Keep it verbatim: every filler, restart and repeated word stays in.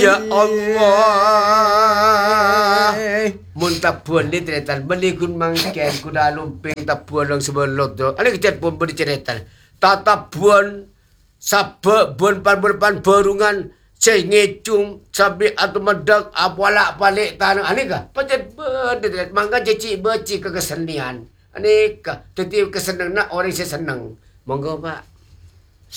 Ya Allah. Mun tapuan ni ceretan. Beli kun mangken kuda lumping tapuan orang sebelum tu. Ada kecil pun beri ceretan. Tata buan sabak buan pan berpan berungan. Saya ngecung sabi atau medak apalak balik tanah. Ini kah? Pacat berdedet. Mangga cicik beci ke kesenian. Ini kah? Tetapi kesenang nak orang saya senang. Monggo Pak.